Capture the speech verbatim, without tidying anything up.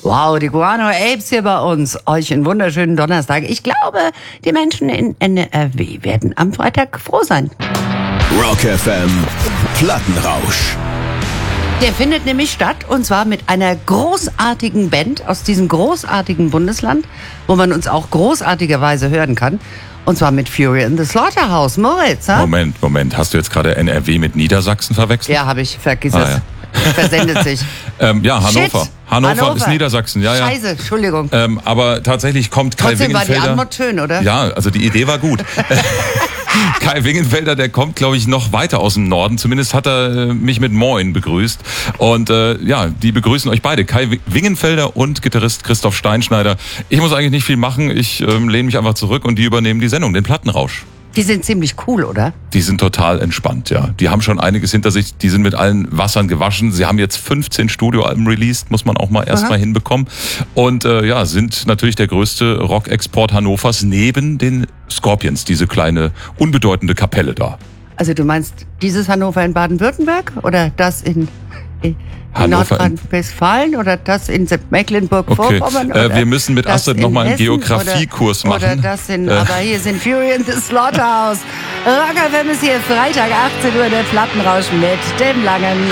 Wow, die Guano Apes hier bei uns. Euch einen wunderschönen Donnerstag. Ich glaube, die Menschen in N R W werden am Freitag froh sein. Rock F M Plattenrausch. Der findet nämlich statt, und zwar mit einer großartigen Band aus diesem großartigen Bundesland, wo man uns auch großartigerweise hören kann. Und zwar mit Fury in the Slaughterhouse. Moritz, ha? Moment, Moment. Hast du jetzt gerade N R W mit Niedersachsen verwechselt? Ja, habe ich. Vergiss Ah, es. ja. Versendet sich. ähm, ja, Hannover. Shit. Hannover. Hannover ist Niedersachsen, ja, ja. Scheiße, Entschuldigung. Ähm, aber tatsächlich kommt Kai Trotzdem war die Wingenfelder. Antwort schön, oder? Ja, also die Idee war gut. Kai Wingenfelder, der kommt, glaube ich, noch weiter aus dem Norden. Zumindest hat er äh, mich mit Moin begrüßt. Und äh, ja, die begrüßen euch beide. Kai Wingenfelder und Gitarrist Christoph Steinschneider. Ich muss eigentlich nicht viel machen. Ich ähm, lehne mich einfach zurück und die übernehmen die Sendung, den Plattenrausch. Die sind ziemlich cool, oder? Die sind total entspannt, ja. Die haben schon einiges hinter sich. Die sind mit allen Wassern gewaschen. Sie haben jetzt fünfzehn Studioalben released, muss man auch mal erstmal hinbekommen. Und äh, ja, sind natürlich der größte Rock-Export Hannovers neben den Scorpions, diese kleine, unbedeutende Kapelle da. Also du meinst dieses Hannover in Baden-Württemberg oder das in, in Hannover in- Nordrhein-Westfalen oder das in Okay, Mecklenburg-Vorpommern? äh, oder wir müssen mit das Astrid in nochmal einen Hessen Geografiekurs oder, machen. Oder das in, Äh. aber hier sind Fury in the Slaughterhouse. Rock F M ist hier Freitag achtzehn Uhr, der Plattenrausch mit dem Langen.